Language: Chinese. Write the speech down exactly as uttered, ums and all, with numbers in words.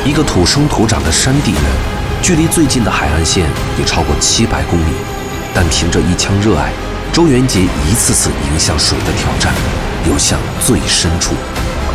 一个土生土长的山地人，距离最近的海岸线也超过七百公里，但凭着一腔热爱，周元杰一次次迎向水的挑战，游向最深处。